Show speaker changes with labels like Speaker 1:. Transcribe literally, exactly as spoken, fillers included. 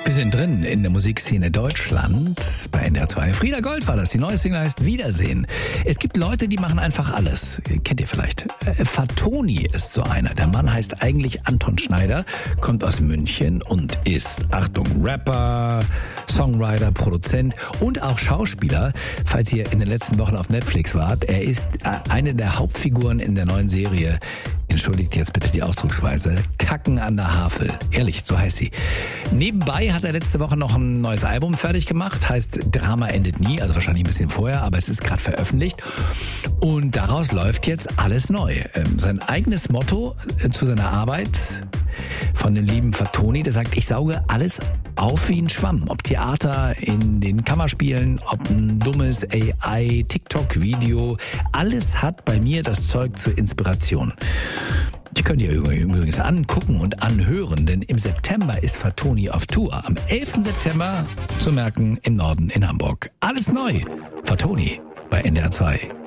Speaker 1: Wir sind drin in der Musikszene Deutschland bei N D R zwei. Frieda Gold war das. Die neue Single heißt Wiedersehen. Es gibt Leute, die machen einfach alles. Kennt ihr vielleicht? Äh, Fatoni ist so einer. Der Mann heißt eigentlich Anton Schneider, kommt aus München und ist, Achtung, Rapper, Songwriter, Produzent und auch Schauspieler. Falls ihr in den letzten Wochen auf Netflix wart, er ist äh, eine der Hauptfiguren in der neuen Serie, entschuldigt jetzt bitte die Ausdrucksweise, Kacken an der Havel. Ehrlich, so heißt sie. Nebenbei hat er letzte Woche noch ein neues Album fertig gemacht, heißt Drama endet nie, also wahrscheinlich ein bisschen vorher, aber es ist gerade veröffentlicht. Und daraus läuft jetzt alles neu. Ähm, sein eigenes Motto äh, zu seiner Arbeit von dem lieben Fatoni, der sagt, ich sauge alles auf wie ein Schwamm. Ob Theater in den Kammerspielen, ob ein dummes A I-TikTok-Video, alles hat bei mir das Zeug zur Inspiration. Die könnt ihr übrigens angucken und anhören, denn im September ist Fatoni auf Tour. Am elften September zu merken im Norden in Hamburg. Alles neu. Fatoni bei N D R zwei.